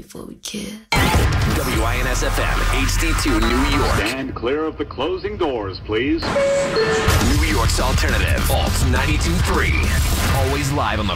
before we kiss. WINS-FM, HD2, New York. Stand clear of the closing doors, please. New York's alternative, Alt 92.3. Always live on the